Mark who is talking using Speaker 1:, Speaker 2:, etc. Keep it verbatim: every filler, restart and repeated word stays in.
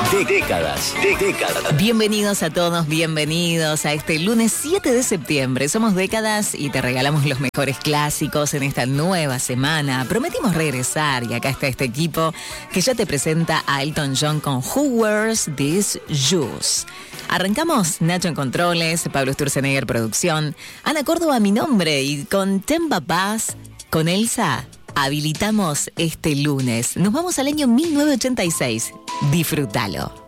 Speaker 1: De décadas, de décadas.
Speaker 2: Bienvenidos a todos, bienvenidos a este lunes siete de septiembre. Somos Décadas y te regalamos los mejores clásicos en esta nueva semana. Prometimos regresar y acá está este equipo que ya te presenta a Elton John con Who Wears These Shoes. Arrancamos Nacho en controles, Pablo Sturzenegger producción, Ana Córdoba mi nombre y con Temba Paz, con Elsa, habilitamos este lunes. Nos vamos al año mil novecientos ochenta y seis. Disfrútalo.